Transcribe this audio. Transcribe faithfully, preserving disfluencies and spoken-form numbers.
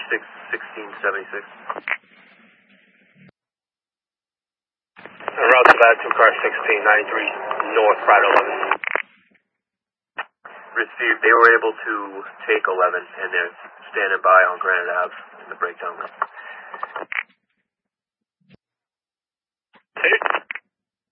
six sixteen seventy-six. Route to that, two car sixteen ninety-three North, Friday eleven. Received. They were able to take eleven, and they're standing by on Granite Ave in the breakdown room.